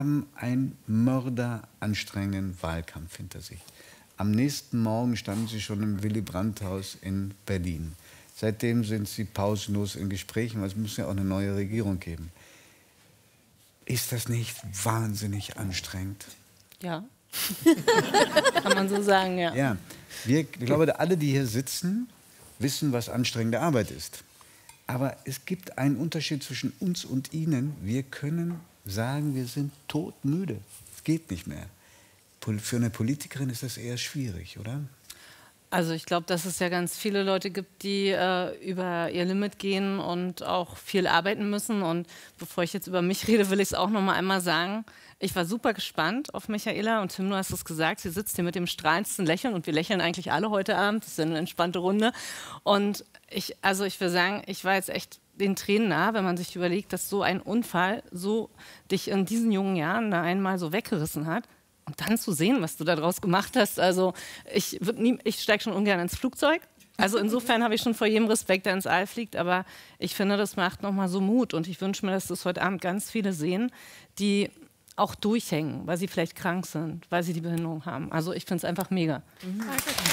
haben einen mörderanstrengenden Wahlkampf hinter sich. Am nächsten Morgen standen Sie schon im Willy-Brandt-Haus in Berlin. Seitdem sind Sie pausenlos in Gesprächen, weil es muss ja auch eine neue Regierung geben. Ist das nicht wahnsinnig anstrengend? Ja. Kann man so sagen, ja. Ja. Ich glaube, alle, die hier sitzen, wissen, was anstrengende Arbeit ist. Aber es gibt einen Unterschied zwischen uns und Ihnen. Wir können sagen, wir sind todmüde. Es geht nicht mehr. Für eine Politikerin ist das eher schwierig, oder? Also ich glaube, dass es ja ganz viele Leute gibt, die über ihr Limit gehen und auch viel arbeiten müssen. Und bevor ich jetzt über mich rede, will ich es auch noch mal einmal sagen. Ich war super gespannt auf Michaela und Tim, du hast es gesagt, sie sitzt hier mit dem strahlendsten Lächeln und wir lächeln eigentlich alle heute Abend. Das ist eine entspannte Runde. Und ich will sagen, ich war jetzt echt den Tränen nah, wenn man sich überlegt, dass so ein Unfall so dich in diesen jungen Jahren da einmal so weggerissen hat. Und dann zu sehen, was du daraus gemacht hast, also ich steige schon ungern ins Flugzeug. Also insofern habe ich schon vor jedem Respekt, der ins All fliegt. Aber ich finde, das macht nochmal so Mut. Und ich wünsche mir, dass das heute Abend ganz viele sehen, die auch durchhängen, weil sie vielleicht krank sind, weil sie die Behinderung haben. Also ich finde es einfach mega. Mhm.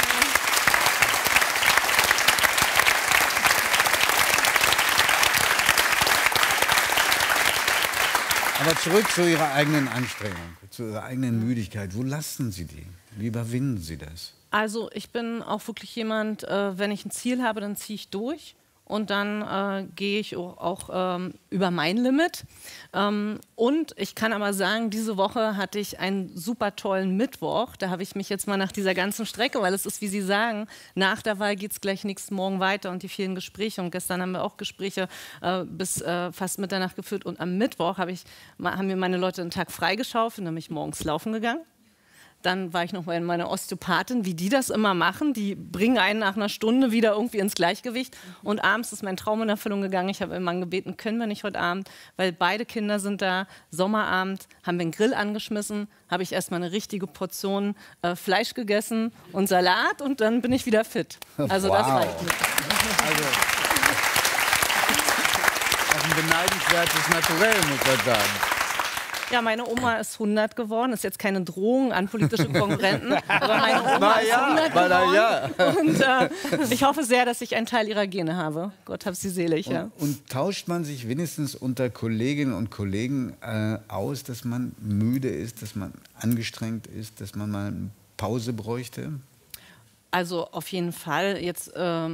Aber zurück zu Ihrer eigenen Anstrengung, zu Ihrer eigenen Müdigkeit. Wo lassen Sie die? Wie überwinden Sie das? Also ich bin auch wirklich jemand, wenn ich ein Ziel habe, dann ziehe ich durch. Und dann gehe ich auch über mein Limit. Und ich kann aber sagen, diese Woche hatte ich einen super tollen Mittwoch. Da habe ich mich jetzt mal nach dieser ganzen Strecke, weil es ist, wie Sie sagen, nach der Wahl geht es gleich nächsten Morgen weiter und die vielen Gespräche. Und gestern haben wir auch Gespräche bis fast Mitternacht geführt. Und am Mittwoch haben mir meine Leute einen Tag freigeschaufelt und dann bin ich morgens laufen gegangen. Dann war ich noch mal in meiner Osteopathin, wie die das immer machen. Die bringen einen nach einer Stunde wieder irgendwie ins Gleichgewicht. Und abends ist mein Traum in Erfüllung gegangen. Ich habe meinen Mann gebeten, können wir nicht heute Abend, weil beide Kinder sind da. Sommerabend haben wir einen Grill angeschmissen, habe ich erstmal eine richtige Portion Fleisch gegessen und Salat und dann bin ich wieder fit. Also wow. Das reicht mir. Also, auch ein beneidenswertes Naturell, muss man sagen. Ja, meine Oma ist 100 geworden. Das ist jetzt keine Drohung an politische Konkurrenten. Aber meine Oma ist 100 geworden. Und ich hoffe sehr, dass ich einen Teil ihrer Gene habe. Gott hab sie selig. Ja. Und tauscht man sich wenigstens unter Kolleginnen und Kollegen aus, dass man müde ist, dass man angestrengt ist, dass man mal eine Pause bräuchte? Also auf jeden Fall. Jetzt...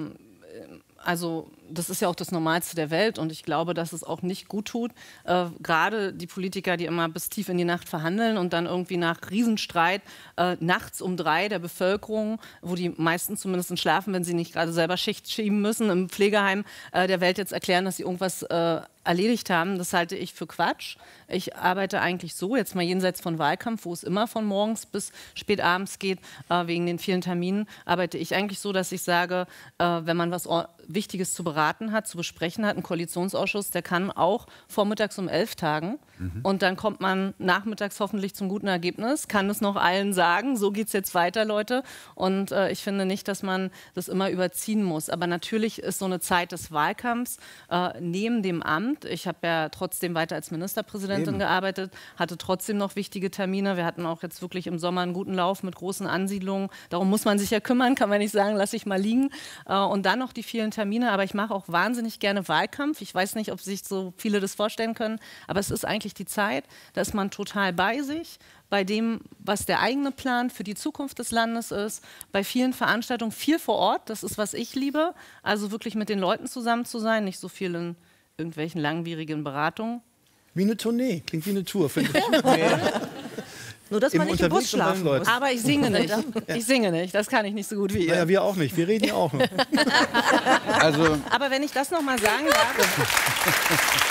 Also das ist ja auch das Normalste der Welt und ich glaube, dass es auch nicht gut tut. Gerade die Politiker, die immer bis tief in die Nacht verhandeln und dann irgendwie nach Riesenstreit nachts um 3 der Bevölkerung, wo die meisten zumindest schlafen, wenn sie nicht gerade selber Schicht schieben müssen, im Pflegeheim der Welt jetzt erklären, dass sie irgendwas erledigt haben. Das halte ich für Quatsch. Ich arbeite eigentlich so, jetzt mal jenseits von Wahlkampf, wo es immer von morgens bis spät abends geht, wegen den vielen Terminen, arbeite ich eigentlich so, dass ich sage, wenn man was Wichtiges zu beraten hat, zu besprechen hat, ein Koalitionsausschuss, der kann auch vormittags um 11 tagen. Und dann kommt man nachmittags hoffentlich zum guten Ergebnis, kann es noch allen sagen, so geht es jetzt weiter, Leute. Und ich finde nicht, dass man das immer überziehen muss. Aber natürlich ist so eine Zeit des Wahlkampfs neben dem Amt. Ich habe ja trotzdem weiter als Ministerpräsidentin gearbeitet, hatte trotzdem noch wichtige Termine. Wir hatten auch jetzt wirklich im Sommer einen guten Lauf mit großen Ansiedlungen. Darum muss man sich ja kümmern, kann man nicht sagen, lass ich mal liegen. Und dann noch die vielen Termine. Aber ich mache auch wahnsinnig gerne Wahlkampf. Ich weiß nicht, ob sich so viele das vorstellen können, aber es ist eigentlich die Zeit, da ist man total bei sich, bei dem, was der eigene Plan für die Zukunft des Landes ist, bei vielen Veranstaltungen, viel vor Ort, das ist, was ich liebe, also wirklich mit den Leuten zusammen zu sein, nicht so viel in irgendwelchen langwierigen Beratungen. Wie eine Tournee, klingt wie eine Tour, finde ich. Nur, dass man nicht im Bus schlafen muss. Aber ich singe nicht. Ich singe nicht, das kann ich nicht so gut wie ihr. Naja, wir auch nicht, wir reden ja auch noch. Also, aber wenn ich das noch mal sagen darf...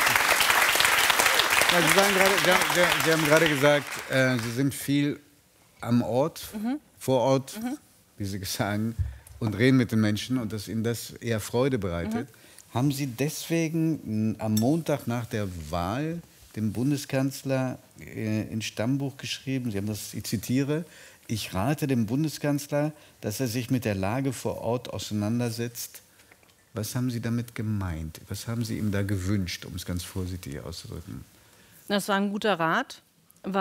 Sie haben gerade gesagt, Sie sind viel am Ort, vor Ort, wie Sie sagen, und reden mit den Menschen und dass Ihnen das eher Freude bereitet. Haben Sie deswegen am Montag nach der Wahl dem Bundeskanzler ins Stammbuch geschrieben, Sie haben das, ich zitiere, ich rate dem Bundeskanzler, dass er sich mit der Lage vor Ort auseinandersetzt. Was haben Sie damit gemeint? Was haben Sie ihm da gewünscht, um es ganz vorsichtig auszudrücken? Das war ein guter Rat.